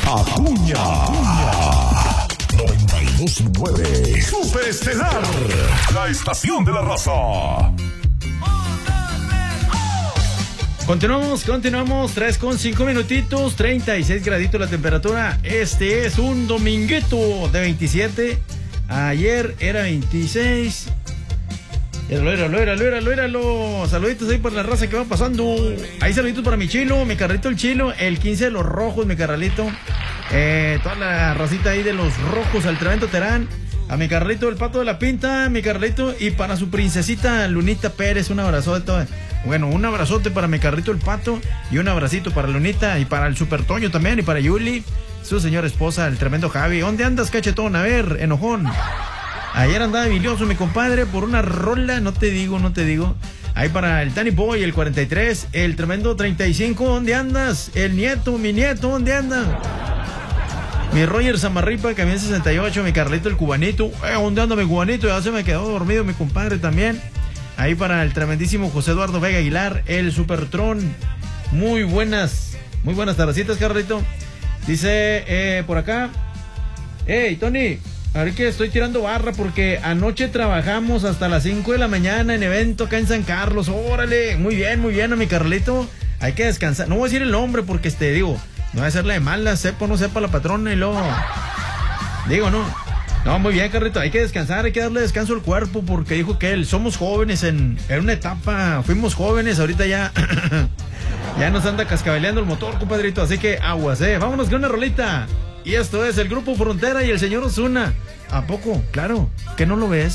Acuña. 92.9 Superestelar, la estación de la raza. Continuamos, 3:05 minutitos, 36 graditos la temperatura. Este es un dominguito de 27. Ayer era 26. Éralo. Saluditos ahí por la raza que va pasando. Ahí saluditos para mi chilo, mi carrito el chilo, el 15 de los rojos, mi carralito. Toda la racita ahí de los rojos, al tremendo Terán. A mi carrito el pato de la pinta, mi carrito. Y para su princesita Lunita Pérez, un abrazote. Bueno, un abrazote para mi carrito el pato. Y un abracito para Lunita y para el Super Toño también. Y para Yuli, su señora esposa, el tremendo Javi. ¿Dónde andas, cachetón? A ver, enojón. Ayer andaba bilioso mi compadre por una rola, no te digo. Ahí para el Danny Boy, el 43, el tremendo 35, ¿dónde andas? El nieto, mi nieto, ¿dónde anda? Mi Roger Zamarripa, camión 68, mi Carlito el cubanito. ¿Dónde anda mi cubanito? Ya se me quedó dormido mi compadre también. Ahí para el tremendísimo José Eduardo Vega Aguilar, el Supertrón. Muy buenas tardecitas, Carlito. Dice por acá. Hey, Tony. Ahorita que estoy tirando barra porque anoche trabajamos hasta las 5 de la mañana en evento acá en San Carlos. Órale, muy bien a mi Carlito. Hay que descansar. No voy a decir el nombre porque digo, no voy a hacerle de mala, sepa o no sepa la patrona y luego. Digo, no. No, muy bien, Carlito. Hay que descansar, hay que darle descanso al cuerpo porque dijo que somos jóvenes en una etapa. Fuimos jóvenes, ahorita ya. Ya nos anda cascabeleando el motor, compadrito. Así que aguas, vámonos con una rolita. Y esto es el Grupo Frontera y el señor Ozuna. ¿A poco? Claro, ¿que no lo ves?